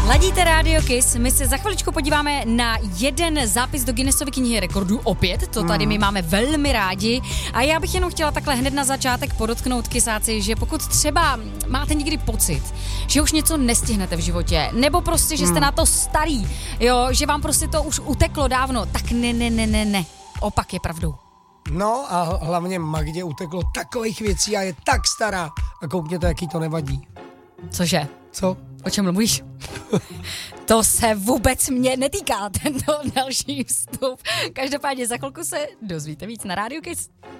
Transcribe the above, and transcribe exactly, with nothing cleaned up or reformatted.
Ladíte Radio Kiss, my se za chviličku podíváme na jeden zápis do Guinnessovy knihy rekordů, opět, to tady my máme velmi rádi a já bych jenom chtěla takhle hned na začátek podotknout kysáci, že pokud třeba máte někdy pocit, že už něco nestihnete v životě, nebo prostě, že jste na to starý, jo, že vám prostě to už uteklo dávno, tak ne, ne, ne, ne, ne, opak je pravdou. No a hlavně Magdě uteklo takových věcí a je tak stará a koukněte, jaký to nevadí. Cože? Co? O čem mluvíš? To se vůbec mě netýká, tento další vstup. Každopádně za chvilku se dozvíte víc na Radio Kiss.